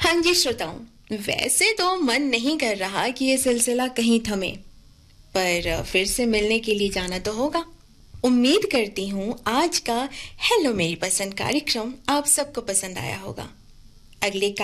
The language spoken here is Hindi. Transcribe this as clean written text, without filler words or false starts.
हाँ जी श्रोताओं, वैसे तो मन नहीं कर रहा कि ये सिलसिला कहीं थमे, पर फिर से मिलने के लिए जाना तो होगा। उम्मीद करती हूँ आज का हेलो मेरी पसंद कार्यक्रम आप सबको पसंद आया होगा। अगले